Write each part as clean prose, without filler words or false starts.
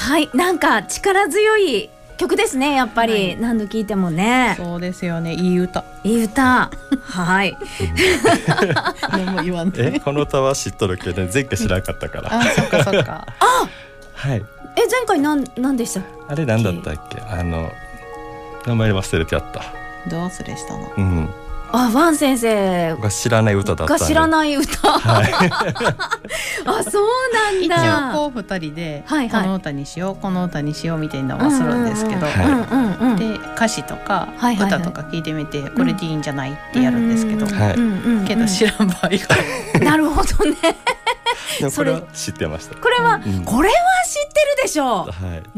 はい、なんか力強い曲ですね、やっぱり、はい、何度聴いてもね。 そうですよね、いい歌。 いい歌はい何も言わんで。 この歌は知っとるけど、ね、前回知らなかったからあ、そっかそっかあ、 はい。 前回何でしたっけ。 あれ何だったっけ、名前忘れてやった。 どうすれしたの。 あ、ワン先生が知らない歌だったんで。 知らない歌、はい、あ、そうなんだ。 一応こう2人で、はいはい、この歌にしようこの歌にしようみたいなのはするんですけど、で歌詞とか歌とか聞いてみて、これでいいんじゃないってやるんですけど、けど知らん場合がなるほどねでもこれは知ってました。 これは知ってるでしょう、 はい、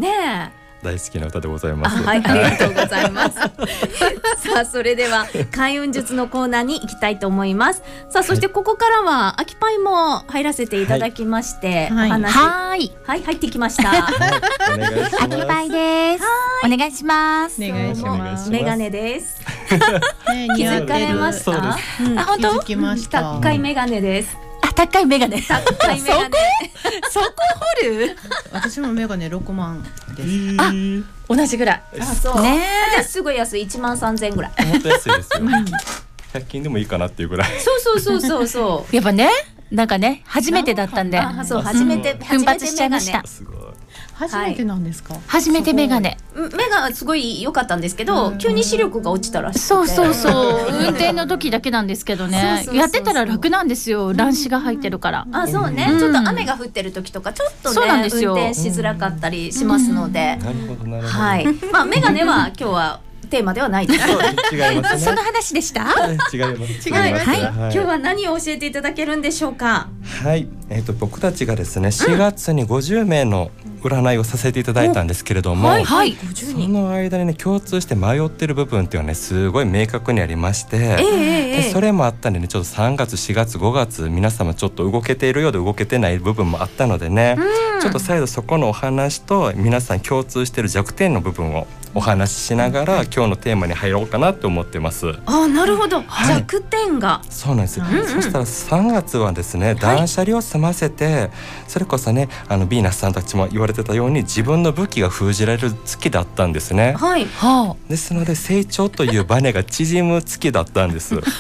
ねえ、 大好きな歌でございます。 はい、ありがとうございますさあ、それでは開運術のコーナーに行きたいと思います。さあ、そしてここからは秋パイも入らせていただきまして、 はい、 はい入ってきました、 はい、お願いします。 秋パイです。お願いします。 お願いします。 メガネです気づかれました。 あ、本当？ 気づきました。 高いメガネです。 高いメガネ。 高いメガネそこ掘る？ 私もメガネ6万です。 あ、同じぐらい。 あ、そうね。 じゃあすごい安い、13000円ぐらい。 本当安いですよ100均でもいいかなっていうぐらい。 そうやっぱね、なんかね、初めてだったんで、 そう、初めて奮発しちゃいました。 すごい。 初めてなんですか。 初めてメガネ。 目がすごい良かったんですけど、急に視力が落ちたらしくて。 そう運転の時だけなんですけどね、やってたら楽なんですよ、乱視が入ってるから。 あ、そうね、ちょっと雨が降ってる時とかちょっとね、運転しづらかったりしますので、 なるほどなるほど。 はい、まあメガネは今日はテーマではないです。 違いますね。 その話でした。 違います。 はい、今日は何を教えていただけるんでしょうか。 はい、僕たちがですね、4月に50名の占いをさせていただいたんですけれども、その間にね、共通して迷ってる部分っていうのはね、すごい明確にありまして、でそれもあったんでね、ちょっと3月4月5月皆様ちょっと動けているようで動けてない部分もあったのでね、ちょっと再度そこのお話と皆さん共通している弱点の部分をお話ししながら今日のテーマに入ろうかなと思ってます。 あ、なるほど、弱点が。 そうなんですよ。そしたら3月はですね、断捨離を済ませて、それこそね、ヴィーナスさんたちも言われてたように自分の武器が封じられる月だったんですね。ですので成長というバネが縮む月だったんですでも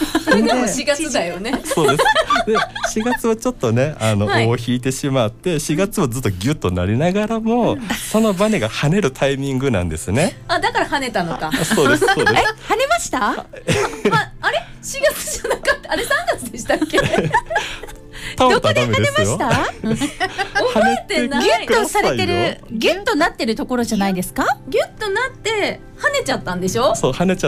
4月だよね。 そうです。で4月はちょっとね、尾を引いてしまって、4月はずっとギュッとなりながらも、そのバネが跳ねるタイミングなんですね。 あ、だから跳ねたのか。 そうですそうです。 跳ねました？ あれ4月じゃなかった、あれ3月でしたっけ？ どこで跳ねました？ 覚えてない。 ギュッとされてる、ギュッとなってるところじゃないですか？ ギュッとなって跳ねちゃったんでしょ？ そう、跳ねちゃ